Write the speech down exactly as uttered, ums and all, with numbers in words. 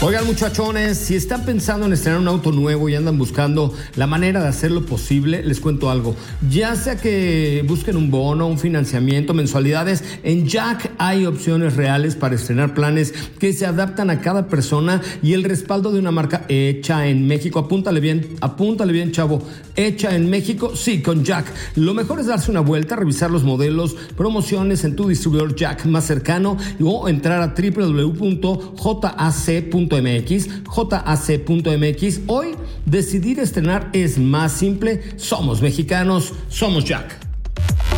Oigan, muchachones, si están pensando en estrenar un auto nuevo y andan buscando la manera de hacerlo posible, les cuento algo. Ya sea que busquen un bono, un financiamiento, mensualidades, en Jack hay opciones reales para estrenar planes que se adaptan a cada persona y el respaldo de una marca hecha en México. Apúntale bien, apúntale bien, chavo. Hecha en México, sí, con Jack. Lo mejor es darse una vuelta, revisar los modelos, promociones en tu distribuidor Jack más cercano o entrar a doble u doble u doble u punto jac punto m x, jac punto m x. Hoy decidir estrenar es más simple. Somos mexicanos, somos Jack.